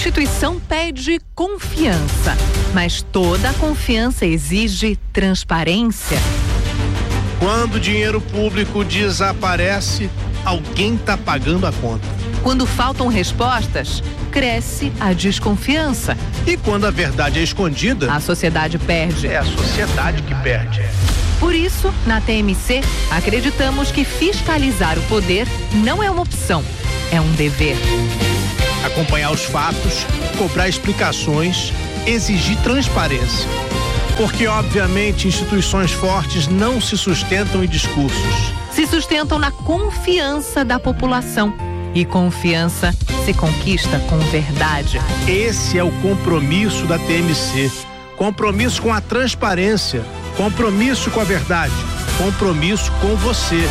instituição pede confiança, mas toda confiança exige transparência. Quando o dinheiro público desaparece, alguém está pagando a conta. Quando faltam respostas, cresce a desconfiança. E quando a verdade é escondida, a sociedade perde. É a sociedade que perde. Por isso, na TMC, acreditamos que fiscalizar o poder não é uma opção, é um dever. Acompanhar os fatos, cobrar explicações, exigir transparência. Porque, obviamente, instituições fortes não se sustentam em discursos. Se sustentam na confiança da população. E confiança se conquista com verdade. Esse é o compromisso da TMC. Compromisso com a transparência. Compromisso com a verdade. Compromisso com você.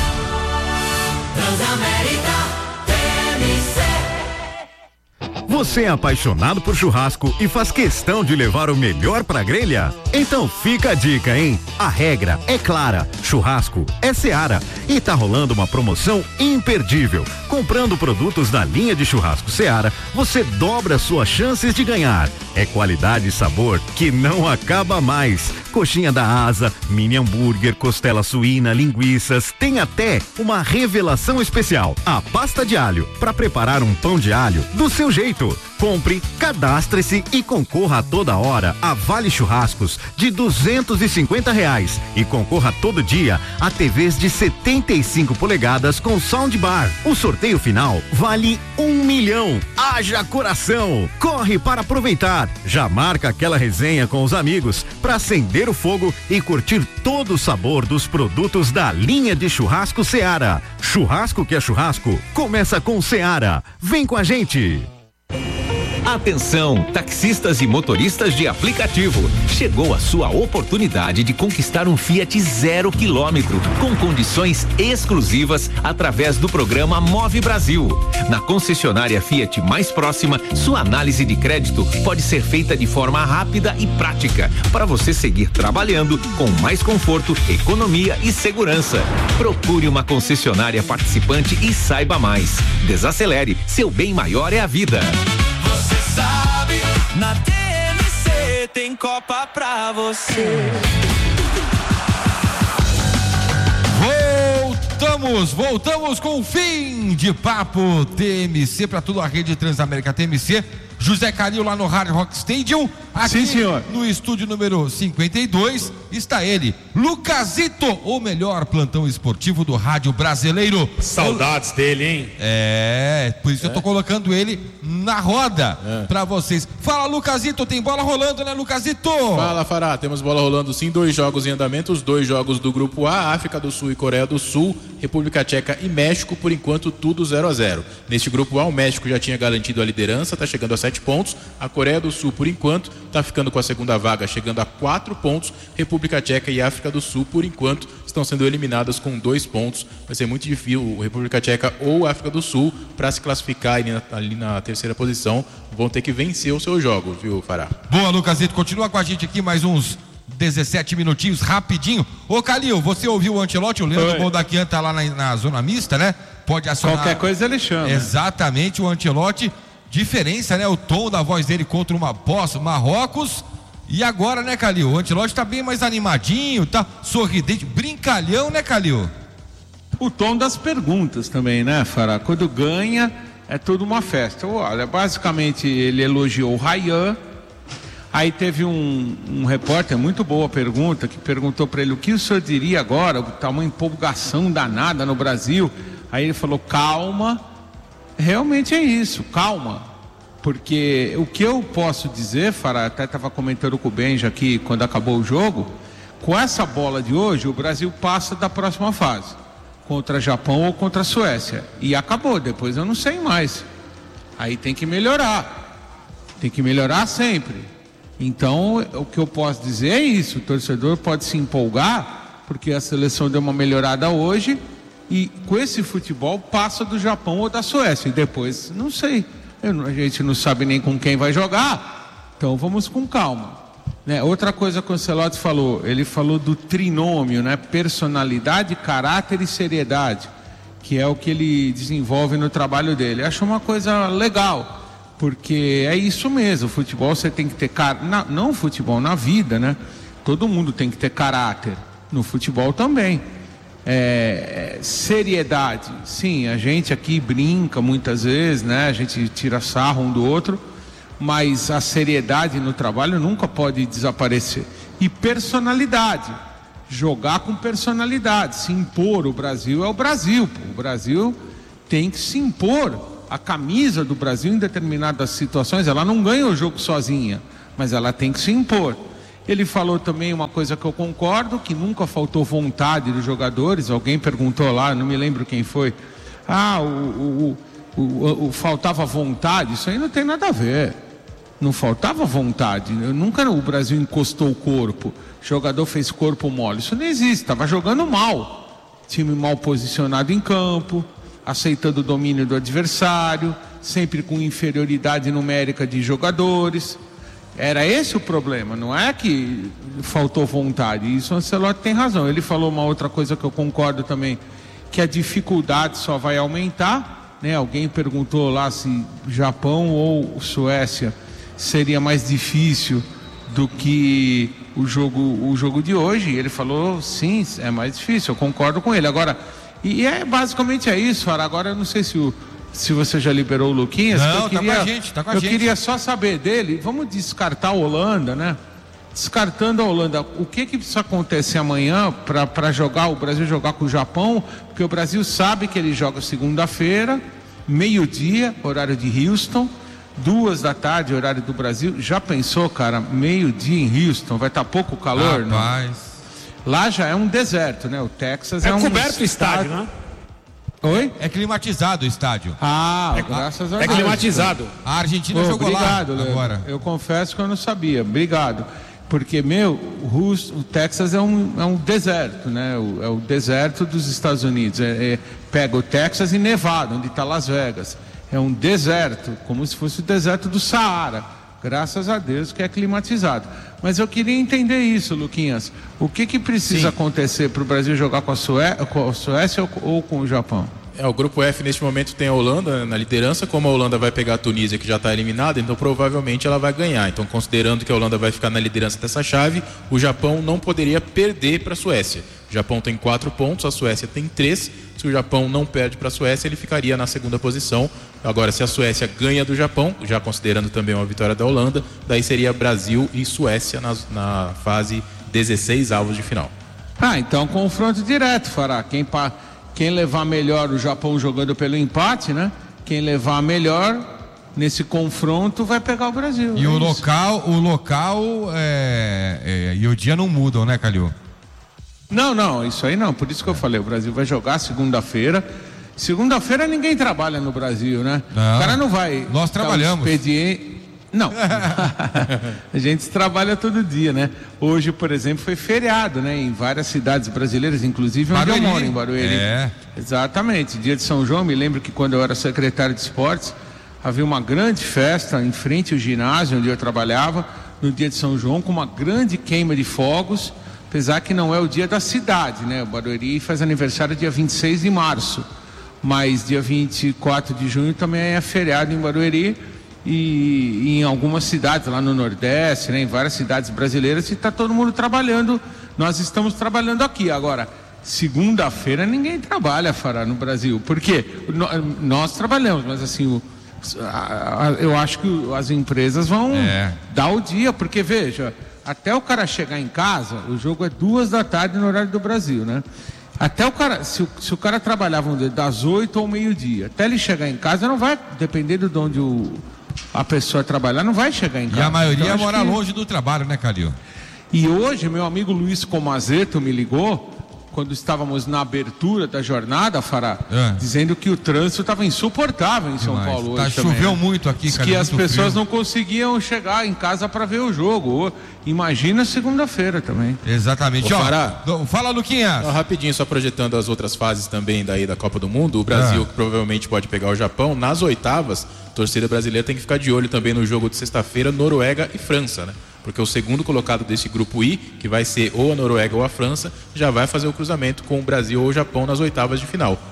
Transamérica TMC. Você é apaixonado por churrasco e faz questão de levar o melhor pra grelha? Então fica a dica, hein? A regra é clara, churrasco é Seara e tá rolando uma promoção imperdível. Comprando produtos da linha de churrasco Seara, você dobra suas chances de ganhar. É qualidade e sabor que não acaba mais. Coxinha da asa, mini hambúrguer, costela suína, linguiças, tem até uma revelação especial, a pasta de alho, para preparar um pão de alho do seu jeito. Compre, cadastre-se e concorra a toda hora a vale churrascos de R$250 e concorra todo dia a TVs de 75 polegadas com soundbar. O sorteio final vale R$1 milhão. Haja coração! Corre para aproveitar. Já marca aquela resenha com os amigos para acender o fogo e curtir todo o sabor dos produtos da linha de churrasco Seara. Churrasco que é churrasco, começa com Seara. Vem com a gente! Atenção, taxistas e motoristas de aplicativo. Chegou a sua oportunidade de conquistar um Fiat 0 km com condições exclusivas através do programa Move Brasil. Na concessionária Fiat mais próxima, sua análise de crédito pode ser feita de forma rápida e prática para você seguir trabalhando com mais conforto, economia e segurança. Procure uma concessionária participante e saiba mais. Desacelere, seu bem maior é a vida. Você sabe, na TMC tem Copa pra você. Voltamos com o fim de papo TMC para toda a rede Transamérica TMC. José Calil lá no Hard Rock Stadium. Aqui, sim, senhor. No estúdio número 52 está ele, Lucasito, o melhor plantão esportivo do rádio brasileiro. Saudades dele, hein? Por isso eu tô colocando ele na roda pra vocês. Fala, Lucasito, tem bola rolando, né, Lucasito? Fala, Fará, temos bola rolando sim, 2 jogos em andamento, os 2 jogos do Grupo A, África do Sul e Coreia do Sul, República Tcheca e México, por enquanto tudo 0-0. Neste Grupo A, o México já tinha garantido a liderança, tá chegando a 7 pontos, a Coreia do Sul, por enquanto, tá ficando com a segunda vaga, chegando a 4 pontos, República Tcheca e África do Sul, por enquanto, estão sendo eliminadas com 2 pontos. Vai ser muito difícil o República Tcheca ou África do Sul para se classificar ali na terceira posição. Vão ter que vencer os seus jogos, viu, Fará? Boa, Lucasito, continua com a gente aqui mais uns 17 minutinhos, rapidinho. Ô, Calil, você ouviu o Ancelotti? O Leandro Boldaquian tá lá na zona mista, né? Pode acionar. Qualquer coisa ele chama. Exatamente, o Ancelotti. Diferença, né? O tom da voz dele contra uma bossa, Marrocos. E agora, né, Calil? O Ancelotti tá bem mais animadinho, tá sorridente, brincalhão, né, Calil? O tom das perguntas também, né, Fará? Quando ganha, é tudo uma festa. Olha, basicamente ele elogiou o Ryan. Aí teve um repórter, muito boa pergunta, que perguntou para ele o que o senhor diria agora, tá uma empolgação danada no Brasil. Aí ele falou, calma, realmente é isso, calma. Porque o que eu posso dizer, Fará, até estava comentando com o Benja aqui quando acabou o jogo, com essa bola de hoje, o Brasil passa da próxima fase, contra Japão ou contra a Suécia. E acabou, depois eu não sei mais. Aí tem que melhorar sempre. Então, o que eu posso dizer é isso, o torcedor pode se empolgar, porque a seleção deu uma melhorada hoje, e com esse futebol passa do Japão ou da Suécia, e depois, não sei. A gente não sabe nem com quem vai jogar, então vamos com calma, né? Outra coisa que o Ancelotti falou, ele falou do trinômio, né? Personalidade, caráter e seriedade, que é o que ele desenvolve no trabalho dele. Acho uma coisa legal, porque é isso mesmo, futebol você tem que ter não futebol, na vida, né? Todo mundo tem que ter caráter, no futebol também. Seriedade, sim, a gente aqui brinca muitas vezes, né? A gente tira sarro um do outro, mas a seriedade no trabalho nunca pode desaparecer. E personalidade, jogar com personalidade, se impor. O Brasil é o Brasil, pô. O Brasil tem que se impor. A camisa do Brasil, em determinadas situações, ela não ganha o jogo sozinha, mas ela tem que se impor. Ele falou também uma coisa que eu concordo, que nunca faltou vontade dos jogadores. Alguém perguntou lá, não me lembro quem foi, faltava vontade. Isso aí não tem nada a ver, não faltava vontade. Nunca o Brasil encostou o corpo, o jogador fez corpo mole, isso não existe. Estava jogando mal, time mal posicionado em campo, aceitando o domínio do adversário, sempre com inferioridade numérica de jogadores. Era esse o problema, não é que faltou vontade. Isso o Ancelotti tem razão. Ele falou uma outra coisa que eu concordo também, que a dificuldade só vai aumentar, né? Alguém perguntou lá se Japão ou Suécia seria mais difícil do que o jogo de hoje. E ele falou, sim, é mais difícil, eu concordo com ele. Agora, basicamente é isso, Fará. Agora eu não sei se você já liberou o Luquinhas. Não, tá com a gente, Eu queria só saber dele, vamos descartar a Holanda, né? Descartando a Holanda, o que precisa acontecer amanhã para jogar, o Brasil jogar com o Japão? Porque o Brasil sabe que ele joga segunda-feira, meio-dia, horário de Houston, 2h, horário do Brasil. Já pensou, cara, meio-dia em Houston, vai estar pouco calor, né? Rapaz. Lá já é um deserto, né? O Texas é um coberto o estádio, né? Oi? É climatizado o estádio. Graças a Deus. É climatizado. A Argentina jogou obrigado, lá agora. Eu confesso que eu não sabia. Obrigado. Porque, o Texas é um deserto, né? É o deserto dos Estados Unidos. Pega o Texas e Nevada, onde está Las Vegas. É um deserto, como se fosse o deserto do Saara. Graças a Deus que é climatizado. Mas eu queria entender isso, Luquinhas. O que precisa acontecer para o Brasil jogar com a Suécia ou com o Japão? O grupo F neste momento tem a Holanda na liderança. Como a Holanda vai pegar a Tunísia, que já está eliminada, então provavelmente ela vai ganhar. Então, considerando que a Holanda vai ficar na liderança dessa chave, o Japão não poderia perder para a Suécia. O Japão tem 4 pontos, a Suécia tem 3. Se o Japão não perde para a Suécia, ele ficaria na segunda posição. Agora, se a Suécia ganha do Japão, já considerando também uma vitória da Holanda, daí seria Brasil e Suécia na fase 16 avos de final. Então confronto direto, Fará. Quem levar melhor, o Japão jogando pelo empate, né? Quem levar melhor nesse confronto vai pegar o Brasil. E o local e o dia não mudam, né, Calil? Não, isso aí não. Por isso que eu falei, o Brasil vai jogar segunda-feira. Segunda-feira ninguém trabalha no Brasil, né? Não, o cara não vai. Nós trabalhamos. Não. A gente trabalha todo dia, né? Hoje, por exemplo, foi feriado, né? Em várias cidades brasileiras, inclusive onde eu moro, em Barueri. Exatamente. Dia de São João, me lembro que quando eu era secretário de esportes, havia uma grande festa em frente ao ginásio onde eu trabalhava, no dia de São João, com uma grande queima de fogos, apesar que não é o dia da cidade, né? O Barueri faz aniversário dia 26 de março, mas dia 24 de junho também é feriado em Barueri. E em algumas cidades lá no Nordeste, né, em várias cidades brasileiras, e está todo mundo trabalhando. Nós estamos trabalhando aqui. Agora, segunda-feira ninguém trabalha, Fará, no Brasil. Por quê? Nós trabalhamos, mas assim, eu acho que as empresas vão dar o dia, porque veja, até o cara chegar em casa, o jogo é 2h no horário do Brasil, né? Até o cara, se o cara trabalhar, vamos dizer, das 8 ao meio-dia, até ele chegar em casa, não vai, dependendo de onde a pessoa trabalhar, não vai chegar em casa. E a maioria mora longe do trabalho, né, Calil? E hoje, meu amigo Luiz Comazeto me ligou, quando estávamos na abertura da jornada, Fará, dizendo que o trânsito estava insuportável em São Paulo hoje. Choveu muito aqui, cara. Que as pessoas não conseguiam chegar em casa para ver o jogo. Imagina segunda-feira também. Exatamente. Fará, fala, Luquinhas. Rapidinho, só projetando as outras fases também daí da Copa do Mundo. O Brasil, que provavelmente pode pegar o Japão, nas oitavas, a torcida brasileira tem que ficar de olho também no jogo de sexta-feira, Noruega e França, né? Porque o segundo colocado desse grupo I, que vai ser ou a Noruega ou a França, já vai fazer o cruzamento com o Brasil ou o Japão nas oitavas de final.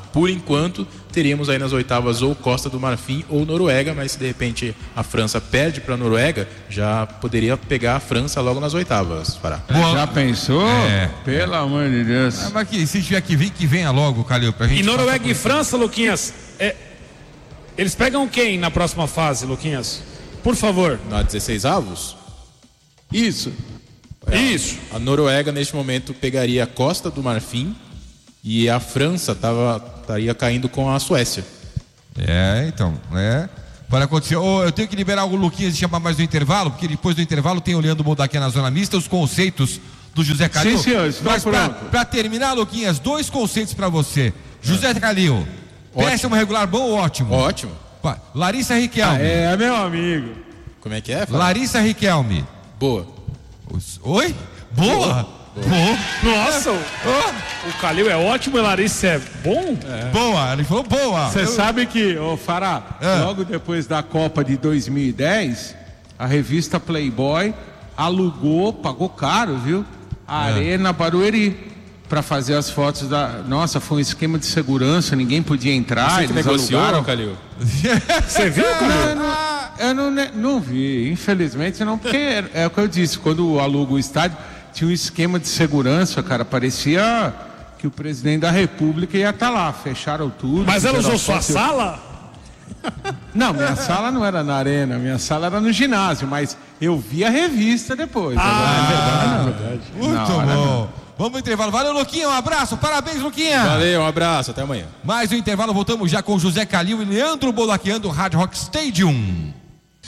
Por enquanto, teríamos aí nas oitavas ou Costa do Marfim ou Noruega, mas se de repente a França perde para a Noruega, já poderia pegar a França logo nas oitavas, Fará. Já pensou? Pelo amor de Deus. Mas que, se tiver que vir, que venha logo, Calil, pra gente. E Noruega e França, Luquinhas, eles pegam quem na próxima fase, Luquinhas? Por favor. Na 16avos? Isso. Isso. A Noruega, neste momento, pegaria a Costa do Marfim e a França estaria caindo com a Suécia. Então, Para acontecer. Eu tenho que liberar o Luquinhas e chamar mais do intervalo, porque depois do intervalo tem o Leandro Modaquia na Zona Mista, os conceitos do José Calil. Sim, senhor, mas pra terminar, Luquinhas, 2 conceitos pra você. José Calil, péssimo, regular, bom ou ótimo? Ótimo. Larissa Riquelme. Meu amigo. Como é que é? Larissa Riquelme. Boa. Oi? Boa? Nossa, o Calil é ótimo e Larissa é bom? Boa, ele falou boa. Você sabe que, Fará, logo depois da Copa de 2010, a revista Playboy alugou, pagou caro, viu? A Arena Barueri para fazer as fotos da... Nossa, foi um esquema de segurança, ninguém podia entrar. Você que negociou, Calil? Você viu, Calil? Eu não vi, infelizmente não, porque é o que eu disse, quando aluga o estádio, tinha um esquema de segurança, cara, parecia que o presidente da República ia estar lá, fecharam tudo. Mas ela usou sua sala? Não, minha sala não era na arena, minha sala era no ginásio, mas eu vi a revista depois. É verdade. Muito bom. Vamos pro intervalo. Valeu, Luquinha, um abraço, parabéns, Luquinha. Valeu, um abraço, até amanhã. Mais um intervalo, voltamos já com José Calil e Leandro Bolaquian do Hard Rock Stadium.